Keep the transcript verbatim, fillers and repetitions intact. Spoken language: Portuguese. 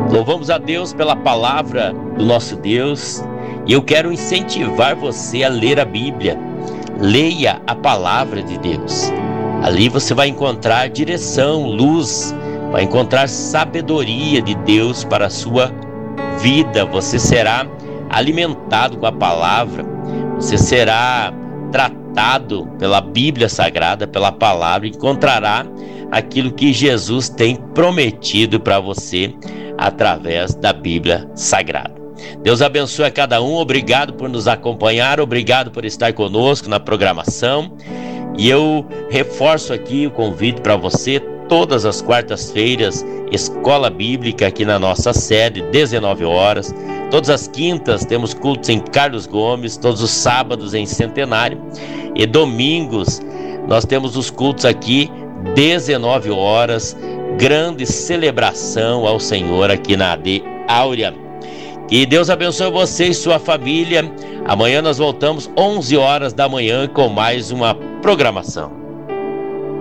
Louvamos a Deus pela palavra do nosso Deus e eu quero incentivar você a ler a Bíblia. Leia a palavra de Deus. Ali você vai encontrar direção, luz, vai encontrar sabedoria de Deus para a sua vida. Você será alimentado com a palavra, você será tratado pela Bíblia Sagrada, pela palavra, encontrará aquilo que Jesus tem prometido para você através da Bíblia Sagrada. Deus abençoe a cada um, obrigado por nos acompanhar, obrigado por estar conosco na programação. E eu reforço aqui o convite para você, todas as quartas-feiras, Escola Bíblica aqui na nossa sede, dezenove horas. Todas as quintas temos cultos em Carlos Gomes, todos os sábados em Centenário. E domingos nós temos os cultos aqui, dezenove horas, grande celebração ao Senhor aqui na A D Áurea. Que Deus abençoe você e sua família. Amanhã nós voltamos onze horas da manhã com mais uma programação.